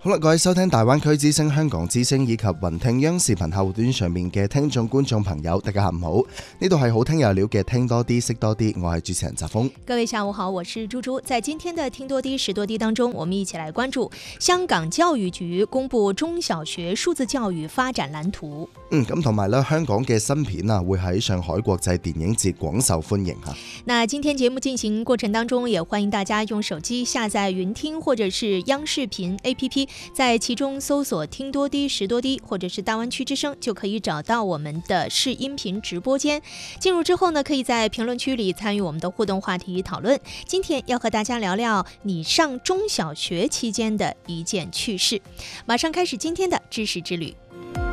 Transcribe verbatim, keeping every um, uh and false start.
好啦，各位收聽大灣區之聲、香港之聲以及雲聽央視頻客戶端上面嘅聽眾觀眾朋友，大家下午好。呢度係好聽有料嘅聽多啲識多啲，我係主持人澤峰。 各位下午好，我是朱朱。在今天的聽多啲識多啲當中，我們一起來關注香港教育局公布中小學數字教育發展藍圖。 嗯，咁同埋咧，香港嘅新片啊，會喺上海國際電影節廣受歡迎吓。 那今天節目進行過程當中，也歡迎大家用手機下載雲聽或者是央視頻 A P P， 在其中搜索聽多啲識多啲，或者是大灣區之聲，就可以找到我們的視音頻直播間。進入之後呢，可以在評論區裏參與我們的互動話題討論。今天要和大家聊聊你上中小學期間的一件趣事。馬上開始今天的知識之旅。